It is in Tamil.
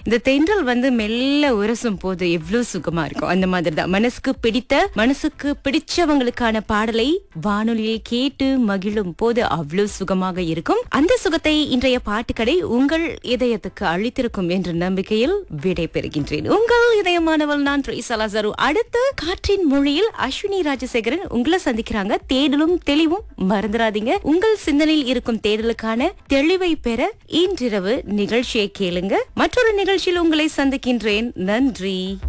இந்த தென்றல் வந்து மெல்ல உரசும் போது எவ்வளவு சுகமா இருக்கும். அந்த மாதிரி தான் மனசுக்கு பிடிச்சவங்களுக்கான பாடலை வானொலியில் கேட்டு மகிழும் போது அவ்வளவு சுகமாக இருக்கும். அந்த சுகத்தை இன்றைய பாட்டுக்கடை உங்கள் இதயத்துக்கு அளித்திருக்கும் என்ற நம்பிக்கையில் விடை பெறுகின்றேன். உங்கள் இதயமானவள் நான் ட்ரீசலாசரு. அடுத்து காற்றின் மொழியில் அஸ்வினி ராஜசேகரன் உங்களை சந்திக்கிறாங்க. தேடலும் தெளிவும் மறந்துடாதீங்க. உங்கள் சிந்தனையில் இருக்கும் தேடலுக்கான தெளிவை பெற இன்றிரவு நிகழ்ச்சியை கேளுங்க. மற்றொரு நிகழ்ச்சியில் உங்களை சந்திக்கின்றேன். நன்றி.